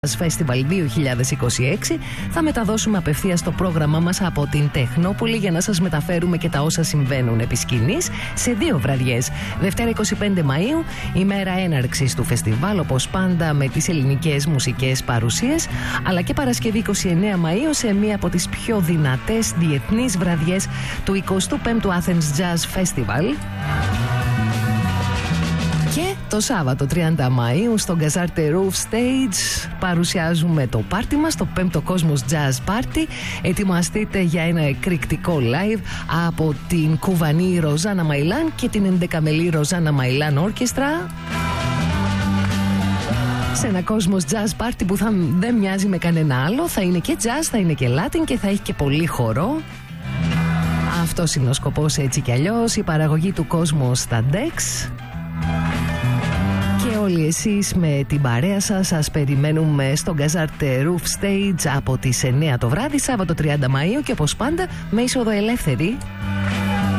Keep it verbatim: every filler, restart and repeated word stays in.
Festival δύο χιλιάδες είκοσι έξι. Θα μεταδώσουμε απευθείας το πρόγραμμά μας από την Τεχνόπολη για να σας μεταφέρουμε και τα όσα συμβαίνουν επί σκηνής σε δύο βραδιές. Δευτέρα εικοστή πέμπτη Μαΐου, ημέρα έναρξης του φεστιβάλ, όπως πάντα με τις ελληνικές μουσικές παρουσίες, αλλά και Παρασκευή εικοστή ενάτη Μαΐου σε μία από τις πιο δυνατές διεθνείς βραδιές του εικοστού πέμπτου Athens Jazz Festival. Και το Σάββατο τριάντα Μαΐου στο Gazarte Roof Stage παρουσιάζουμε το πάρτι μας, το πέμπτο Cosmos Jazz Party. Ετοιμαστείτε για ένα εκρηκτικό live από την κουβανή Ροζάνα Μαϊλάν και την ενδεκαμελή Ροζάνα Μαϊλάν Όρκεστρα. Σε ένα Cosmos Jazz Party που θα δεν μοιάζει με κανένα άλλο. Θα είναι και jazz, θα είναι και Latin και θα έχει και πολύ χορό. Αυτός είναι ο σκοπός, έτσι κι αλλιώς. Η παραγωγή του Cosmos στα Dex. Και όλοι εσείς με την παρέα σας σας περιμένουμε στο Gazarte Roof Stage από τις εννιά το βράδυ, Σάββατο τριάντα Μαΐου, και όπως πάντα με είσοδο ελεύθερη.